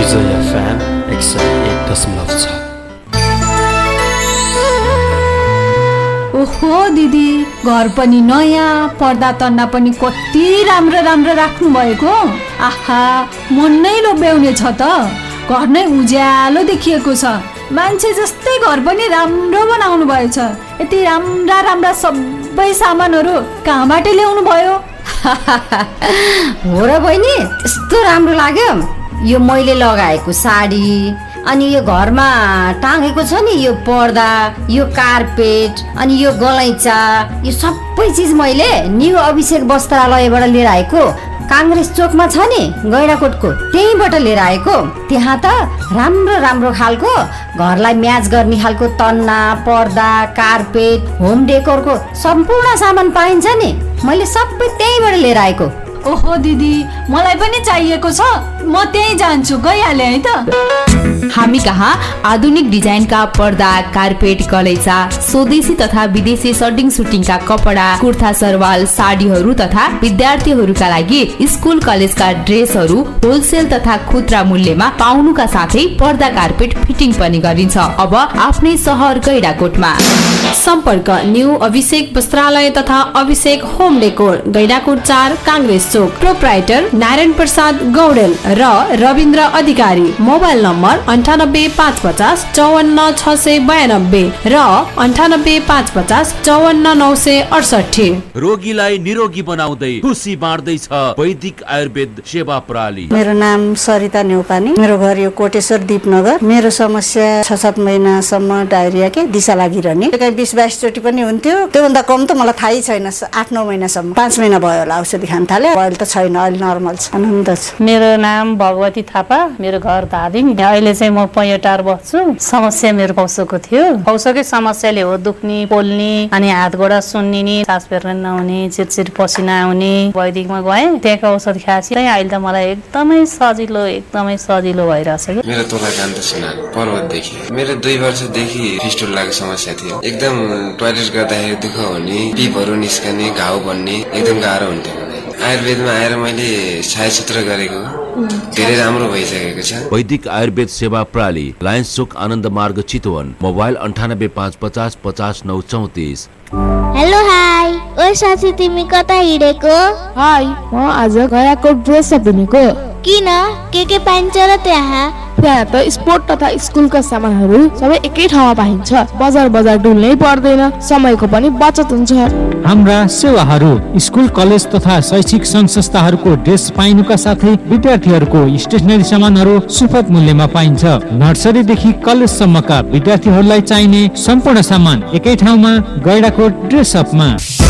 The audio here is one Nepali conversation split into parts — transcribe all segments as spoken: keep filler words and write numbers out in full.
विजय एफएम एक सय एक दशमलव छ। ओहो दिदी, घर पनि नयाँ, पर्दा तन्ना पनि कति राम्रो राम्रो राख्नु भएको। आहा, मन नै लोभ्याउने छ त। घर नै उज्यालो देखिएको छ। मान्छे जस्तै घर पनि राम्रो बनाउनु भएछ। यति राम्रा राम्रा सबै सामानहरू कहाँबाट ल्याउनु भयो? हो र बहिनी, यस्तो राम्रो लाग्यो। यो मैले लगाएको साडी, अनि यो घरमा टाँगेको छ नि यो पर्दा, यो कार्पेट, अनि यो गलैँचा, यो सबै चिज मैले न्यू अभिषेक वस्त्रालयबाट लिएर आएको। काङ्ग्रेस चोकमा छ नि गैडाकोटको, त्यहीँबाट लिएर आएको। त्यहाँ त राम्रो राम्रो खालको घरलाई म्याच गर्ने खालको तन्ना, पर्दा, कार्पेट, होम डेकोरको सम्पूर्ण सामान पाइन्छ नि। मैले सबै त्यहीँबाट लिएर आएको। ओहो दिदी, मलाई पनि चाहिएको छ। म त्यहीँ जान्छु, गइहालेँ है त। हामी कहाँ आधुनिक डिजाइनका पर्दा, कार्पेट, गलैँचा, स्वदेशी तथा विदेशी सर्टिङ सुटिङका कपडा, कुर्ता सरवाल, साडीहरू तथा विद्यार्थीहरूका लागि स्कुल कलेजका ड्रेसहरू होलसेल तथा खुद्रा मूल्यमा पाउनुका साथै पर्दा, कार्पेट फिटिङ पनि गरिन्छ। अब आफ्नै सहर गैडाकोटमा। सम्पर्क न्यू अभिषेक वस्त्रालय तथा अभिषेक होम डेकोर, गैडाकोट चार, काङ्ग्रेस चोक। प्रोप्राइटर नारायण प्रसाद गौडेल र रविन्द्र अधिकारी। मोबाइल नम्बर अन्ठानब्बे पाँच पचास चौवन्न छ सय बयानब्बे र अन्ठानब्बे पाँच पचास चौवन्न नौ सय अडसठी। रोगीलाई निरोगी बनाउँदै खुसी बाँड्दैछ वैदिक आयुर्वेद सेवा प्रणाली। मेरो नाम सरिता नेउपानी, मेरो घर यो कोटेश्वर दीपनगर। मेरो समस्या छ सात महिनासम्म डायरिया के दिशा लागिरहने, कहीँ बिस बाइस चोटि पनि हुन्थ्यो। त्योभन्दा कम त मलाई थाहै छैन। आठ नौ महिनासम्म, पाँच महिना भयो होला औषधि खान थाले। अहिले त छैन, अहिले नर्मल छ, आनन्द छ। मेरो नाम भगवती थापा, मेरो घर धादिङ। अहिले चाहिँ म पैयोटार बस्छु। समस्या मेरो पौसोको थियो। पौसोकै समस्याले हो दुख्ने, पोल्ने, अनि हात गोडा सुन्निने, सास फेर्न नहुने, चिरचिर पसिना आउने। वैदिकमा गएँ, त्यहाँको औषध खाएपछि अहिले त मलाई एकदमै सजिलो एकदमै सजिलो भइरहेछ। मेरो तोला कान्त सुनार पर्वतदेखि। मेरो दुई वर्षदेखि फिस्टुलाको समस्या थियो। एकदम टोयलेट गर्दाखेरि दुःख हुने, पिपहरू निस्कने, घाउ बन्ने, एकदम गाह्रो हुन्थ्यो। आयुर्वेदमा आएर मैले छायाचित्र गरेको धेरै राम्रो भइसकेको छ। वैदिक आयुर्वेद सेवा प्रणाली, लायन्स चोक, आनन्द मार्ग, चितवन। मोबाइल अन्ठानब्बे पाँच पचास पचास नौ चौतिस। हेलो हाई, ओ साथी तिमी कता हिँडेको? हाई, म आज गयाकोट ड्रेस किनेको। किन? के के पाइन्छ र त्यहाँ? त्यहाँ त स्पोर्ट तथा स्कुलका सामानहरू सबै एकै ठाउँमा पाइन्छ। बजार बजार डुल्नै पर्दैन, समयको पनि बचत हुन्छ। हाम्रा सेवाहरू स्कुल कलेज तथा शैक्षिक संघ संस्थाहरूको ड्रेस पाइनुका साथै विद्यार्थीहरूको स्टेसनरी सामानहरू सुपथ मूल्यमा पाइन्छ। नर्सरीदेखि कलेजसम्मका विद्यार्थीहरूलाई चाहिने सम्पूर्ण सामान एकै ठाउँमा गैडाकोट ड्रेस अपमा।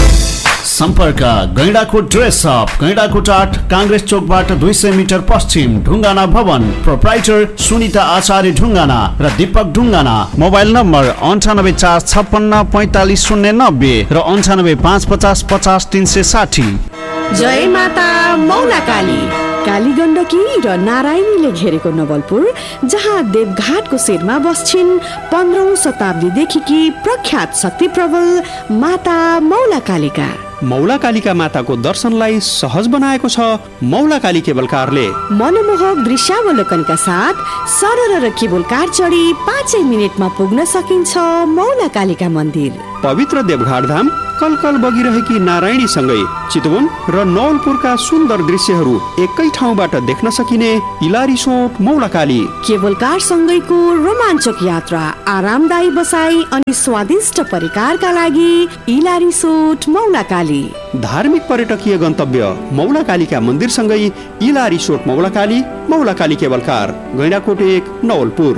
सम्पर्क गैडाकोट ड्रेस अप, गैडाकोट आठ, काङ्ग्रेस चोकबाट दुई सय मिटर पश्चिम, ढुङ्गाना भवन। प्रोप्राइटर सुनिता आचार्य ढुङ्गाना र दीपक ढुङ्गाना। मोबाइल नम्बर अन्ठानब्बे चार छप्पन्न पैँतालिस शून्य नब्बे र अन्ठानब्बे पाँच पचास पचास तिन सय साठी। जय माता मौला काली। काली गण्डकी र नारायणीले घेरेको नवलपुर, जहाँ देवघाटको शिरमा बस्छिन् पन्ध्रौं शताब्दीदेखि प्रख्यात शक्ति प्रबल माता मौला कालिका। मौला कालिका माताको दर्शनलाई सहज बनाएको छ मौला काली केबल कारले। मनमोहक दृश्यावलोकनका साथ सरल र केबल कार चढी पाँचै मिनटमा पुग्न सकिन्छ मौला कालिका मन्दिर। पवित्र देवघाट धाम कलकल बगिरहेकी नारायणी सँगै चितवन र नवलपुरका सुन्दर दृश्यहरू एकै ठाउँबाट देख्न सकिने इलारिसोट मौला काली। केबल कार सँगैको रोमाञ्चक यात्रा, आरामदायी बसाई अनि स्वादिष्ट परिकारका लागि इलारिसोट मौला काली। धार्मिक पर्यटकीय गन्तव्य मौला कालिका मन्दिर सँगै इलारिसोट मौला काली, मौला काली केबल कार, गैंडाकोट एक, नवलपुर।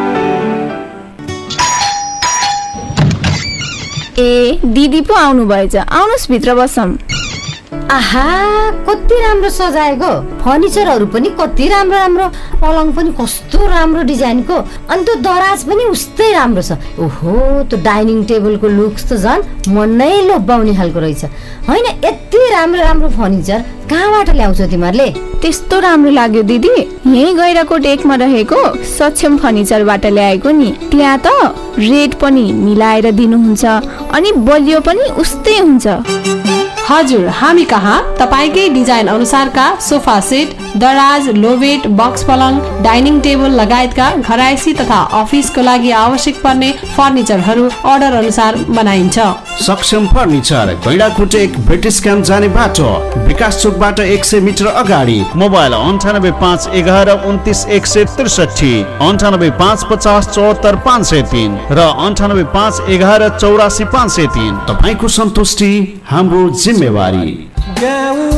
ए दिदी पो आउनु भएछ, आउनुस् भित्र बसौँ। आहा, कति राम्रो सजाएको, फर्निचरहरू पनि कति राम्रो राम्रो, पलङ पनि कस्तो राम्रो डिजाइनको, अनि त्यो दराज पनि उस्तै राम्रो छ। ओहो, त्यो डाइनिङ टेबलको लुक्स त झन् मन नै लोभ्याउने खालको रहेछ। होइन, यति राम्रो राम्रो फर्निचर कहाँबाट ल्याउँछ तिमीहरूले? त्यस्तो राम्रो लाग्यो दिदी, यही गैंडाकोट एकमा रहेको सक्षम फर्निचरबाट ल्याएको नि। त्यहाँ त रेट पनि मिलाएर दिनुहुन्छ अनि बलियो पनि उस्तै हुन्छ। हजुर, हामी कहाँ तपाईकै डिजाइन अनुसारका सोफा सेट, दराज, लोभेट, बक्स पलङ, डाइनिङ टेबल लगायतका घरायसी तथा अफिसको लागि आवश्यक पर्ने फर्निचरहरू अर्डर अनुसार बनाइन्छ। सक्षम फर्निचर, गैंडाकोट एक ब्रिटिश क्याम्प जाने बाटो, विकास चोकबाट एक सय मिटर अगाडि। मोबाइल अन्ठानब्बे पाँच एघार उन्तिस एक सय त्रिसठी, अन्ठानब्बे पाँच पचास चौहत्तर पाँच सय तीन र अन्ठानब्बे पाँच एघार चौरासी पाँच सय तीन। तपाईँको सन्तुष्टि हाम्रो जिम्मेवारी।